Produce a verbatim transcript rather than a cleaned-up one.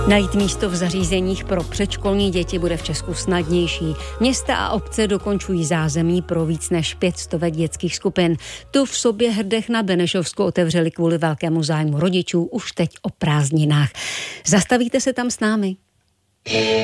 Najít místo v zařízeních pro předškolní děti bude v Česku snadnější. Města a obce dokončují zázemí pro víc než pět stovek dětských skupin. Tu v Sobě Hrdech na Benešovsku otevřeli kvůli velkému zájmu rodičů už teď o prázdninách. Zastavíte se tam s námi?